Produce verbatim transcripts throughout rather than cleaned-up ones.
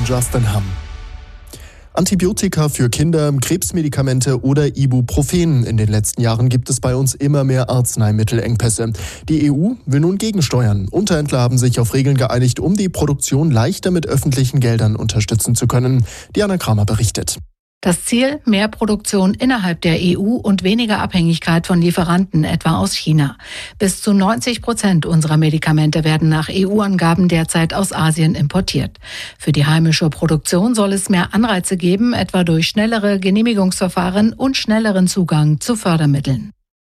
Justin Hamm. Antibiotika für Kinder, Krebsmedikamente oder Ibuprofen. In den letzten Jahren gibt es bei uns immer mehr Arzneimittelengpässe. Die E U will nun gegensteuern. Unterhändler haben sich auf Regeln geeinigt, um die Produktion leichter mit öffentlichen Geldern unterstützen zu können. Diana Kramer berichtet. Das Ziel: mehr Produktion innerhalb der E U und weniger Abhängigkeit von Lieferanten, etwa aus China. Bis zu neunzig Prozent unserer Medikamente werden nach E U-Angaben derzeit aus Asien importiert. Für die heimische Produktion soll es mehr Anreize geben, etwa durch schnellere Genehmigungsverfahren und schnelleren Zugang zu Fördermitteln.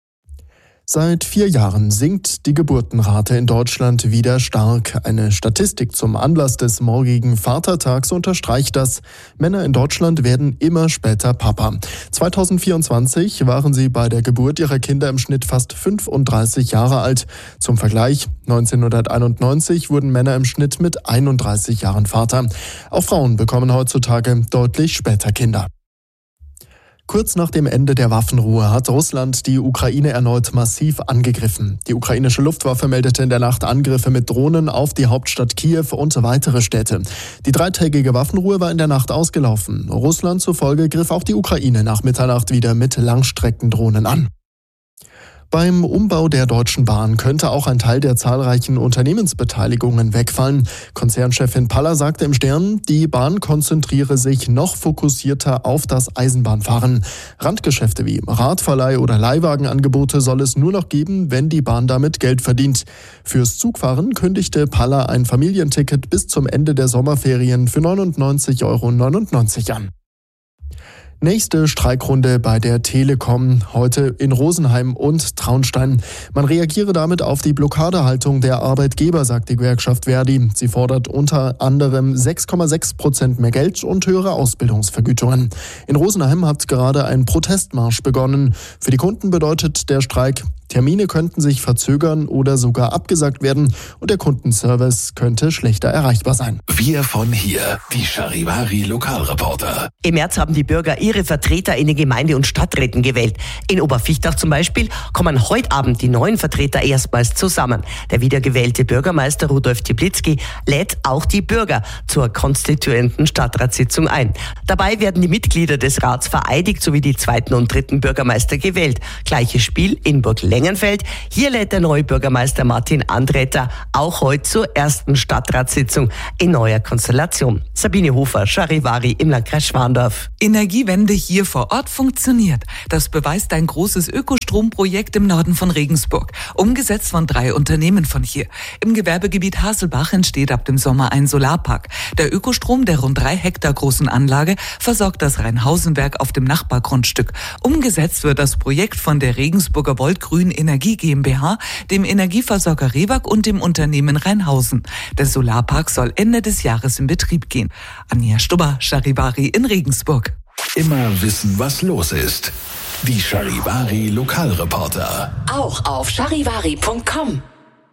Seit vier Jahren sinkt die Geburtenrate in Deutschland wieder stark. Eine Statistik zum Anlass des morgigen Vatertags unterstreicht das. Männer in Deutschland werden immer später Papa. zweitausendvierundzwanzig waren sie bei der Geburt ihrer Kinder im Schnitt fast fünfunddreißig Jahre alt. Zum Vergleich: neunzehnhunderteinundneunzig wurden Männer im Schnitt mit einunddreißig Jahren Vater. Auch Frauen bekommen heutzutage deutlich später Kinder. Kurz nach dem Ende der Waffenruhe hat Russland die Ukraine erneut massiv angegriffen. Die ukrainische Luftwaffe meldete in der Nacht Angriffe mit Drohnen auf die Hauptstadt Kiew und weitere Städte. Die dreitägige Waffenruhe war in der Nacht ausgelaufen. Russland zufolge griff auch die Ukraine nach Mitternacht wieder mit Langstreckendrohnen an. Beim Umbau der Deutschen Bahn könnte auch ein Teil der zahlreichen Unternehmensbeteiligungen wegfallen. Konzernchefin Paller sagte im Stern, die Bahn konzentriere sich noch fokussierter auf das Eisenbahnfahren. Randgeschäfte wie Radverleih oder Leihwagenangebote soll es nur noch geben, wenn die Bahn damit Geld verdient. Fürs Zugfahren kündigte Paller ein Familienticket bis zum Ende der Sommerferien für neunundneunzig Euro neunundneunzig an. Nächste Streikrunde bei der Telekom, heute in Rosenheim und Traunstein. Man reagiere damit auf die Blockadehaltung der Arbeitgeber, sagt die Gewerkschaft Verdi. Sie fordert unter anderem sechs Komma sechs Prozent mehr Geld und höhere Ausbildungsvergütungen. In Rosenheim hat gerade ein Protestmarsch begonnen. Für die Kunden bedeutet der Streik: Termine könnten sich verzögern oder sogar abgesagt werden und der Kundenservice könnte schlechter erreichbar sein. Wir von hier, die Charivari Lokalreporter. Im März haben die Bürger ihre Vertreter in den Gemeinde- und Stadträten gewählt. In Oberfichtach zum Beispiel kommen heute Abend die neuen Vertreter erstmals zusammen. Der wiedergewählte Bürgermeister Rudolf Tieblitzky lädt auch die Bürger zur konstituierenden Stadtratssitzung ein. Dabei werden die Mitglieder des Rats vereidigt sowie die zweiten und dritten Bürgermeister gewählt. Gleiches Spiel in Burglengenfeld. Hier lädt der neue Bürgermeister Martin Andretter auch heute zur ersten Stadtratssitzung in neuer Konstellation. Sabine Hofer, Charivari im Landkreis Schwandorf. Energiewende hier vor Ort funktioniert. Das beweist ein großes Ökostromprojekt im Norden von Regensburg. Umgesetzt von drei Unternehmen von hier. Im Gewerbegebiet Haselbach entsteht ab dem Sommer ein Solarpark. Der Ökostrom der rund drei Hektar großen Anlage versorgt das Rheinhausenwerk auf dem Nachbargrundstück. Umgesetzt wird das Projekt von der Regensburger Volt-Grün Energie GmbH, dem Energieversorger Rewag und dem Unternehmen Rheinhausen. Der Solarpark soll Ende des Jahres in Betrieb gehen. Anja Stubber, Charivari in Regensburg. Immer wissen, was los ist. Die Charivari Lokalreporter. Auch auf charivari punkt com.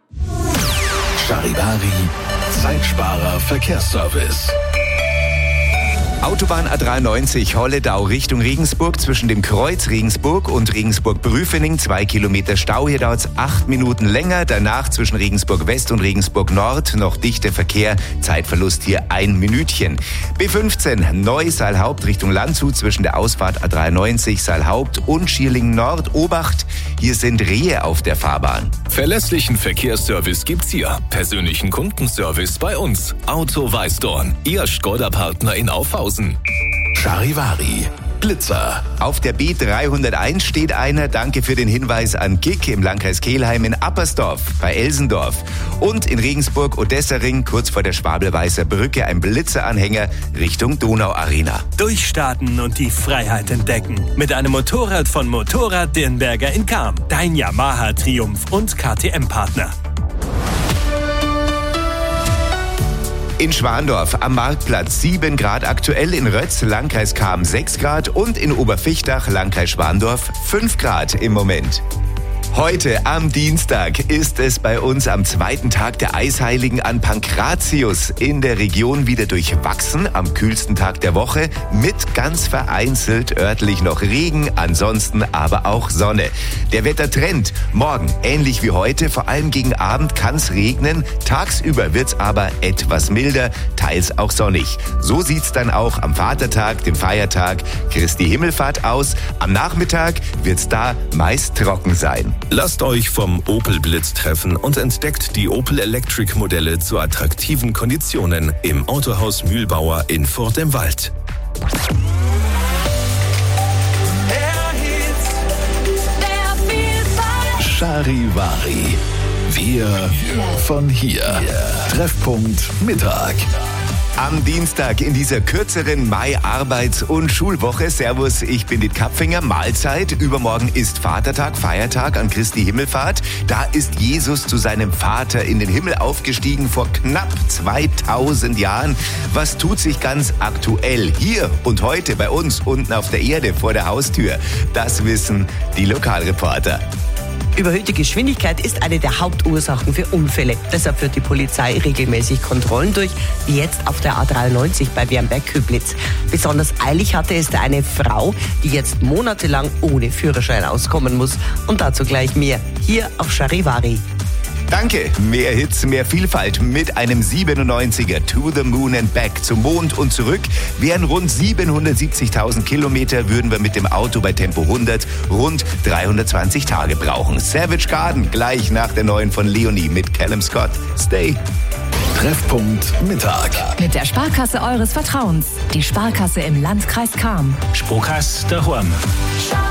Charivari Zeitsparer Verkehrsservice. Autobahn A dreiundneunzig Holledau Richtung Regensburg zwischen dem Kreuz Regensburg und Regensburg-Brüfening. Zwei Kilometer Stau. Hier dauert es acht Minuten länger. Danach zwischen Regensburg West und Regensburg Nord noch dichter Verkehr. Zeitverlust hier ein Minütchen. B fünfzehn Neu-Saalhaupt Richtung Landshut zwischen der Ausfahrt A dreiundneunzig Saalhaupt und Schierling Nord. Obacht, hier sind Rehe auf der Fahrbahn. Verlässlichen Verkehrsservice gibt's hier. Persönlichen Kundenservice bei uns. Auto Weißdorn, Ihr Skoda-Partner in Aufhausen. Charivari Blitzer. Auf der B dreihunderteins steht einer. Danke für den Hinweis an Gick im Landkreis Kelheim, in Appersdorf, bei Elsendorf. Und in Regensburg-Odessaring, kurz vor der Schwabelweißer Brücke, ein Blitzeranhänger Richtung Donauarena. Durchstarten und die Freiheit entdecken. Mit einem Motorrad von Motorrad Dirnberger in Cham. Dein Yamaha Triumph und K T M-Partner. In Schwandorf am Marktplatz sieben Grad aktuell, in Rötz, Landkreis Cham sechs Grad und in Oberfichtach, Landkreis Schwandorf fünf Grad im Moment. Heute am Dienstag ist es bei uns am zweiten Tag der Eisheiligen an Pankratius in der Region wieder durchwachsen, am kühlsten Tag der Woche, mit ganz vereinzelt örtlich noch Regen, ansonsten aber auch Sonne. Der Wettertrend: morgen ähnlich wie heute, vor allem gegen Abend kann es regnen, tagsüber wird es aber etwas milder, teils auch sonnig. So sieht's dann auch am Vatertag, dem Feiertag Christi Himmelfahrt aus. Am Nachmittag wird's da meist trocken sein. Lasst euch vom Opel Blitz treffen und entdeckt die Opel Electric Modelle zu attraktiven Konditionen im Autohaus Mühlbauer in Furt im Wald. Charivari. Wir von hier. Treffpunkt Mittag. Am Dienstag in dieser kürzeren Mai-Arbeits- und Schulwoche. Servus, ich bin Dit Kapfinger. Mahlzeit. Übermorgen ist Vatertag, Feiertag an Christi Himmelfahrt. Da ist Jesus zu seinem Vater in den Himmel aufgestiegen vor knapp zweitausend Jahren. Was tut sich ganz aktuell hier und heute bei uns unten auf der Erde vor der Haustür? Das wissen die Lokalreporter. Überhöhte Geschwindigkeit ist eine der Hauptursachen für Unfälle. Deshalb führt die Polizei regelmäßig Kontrollen durch, wie jetzt auf der A dreiundneunzig bei Wernberg-Köblitz. Besonders eilig hatte es da eine Frau, die jetzt monatelang ohne Führerschein auskommen muss. Und dazu gleich mehr hier auf Charivari. Danke. Mehr Hits, mehr Vielfalt mit einem siebenundneunziger To the Moon and Back. Zum Mond und zurück wären rund siebenhundertsiebzigtausend Kilometer, würden wir mit dem Auto bei Tempo hundert rund dreihundertzwanzig Tage brauchen. Savage Garden gleich nach der neuen von Leonie mit Callum Scott. Stay. Treffpunkt Mittag. Mit der Sparkasse eures Vertrauens. Die Sparkasse im Landkreis Cham. Sparkasse daheim.